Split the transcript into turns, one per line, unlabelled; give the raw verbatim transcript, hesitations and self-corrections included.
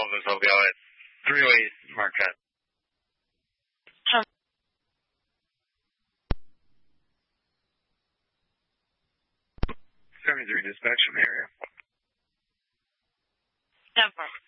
of us will go at three oh eight Marquette. seventy-three dispatch from the area.
Denver.